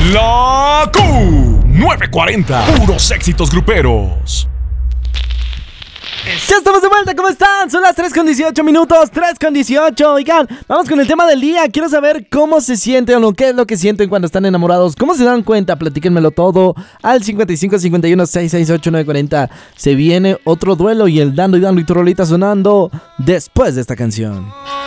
La Q940, puros éxitos gruperos. Ya estamos de vuelta, ¿cómo están? Son las 3:18 minutos, 3:18. Oigan, vamos con el tema del día. Quiero saber cómo se sienten o qué es lo que sienten cuando están enamorados. ¿Cómo se dan cuenta? Platíquenmelo todo al 55 51 668 940. Se viene otro duelo y el dando y tu rolita sonando después de esta canción.